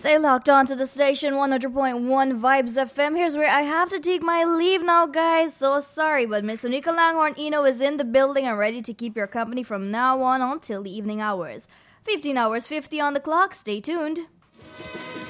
Stay locked on to the station 100.1 Vibes FM. Here's where I have to take my leave now, guys. So sorry, but Miss Unica Langhorn Eno is in the building and ready to keep your company from now on until the evening hours. 15 hours 50 on the clock. Stay tuned.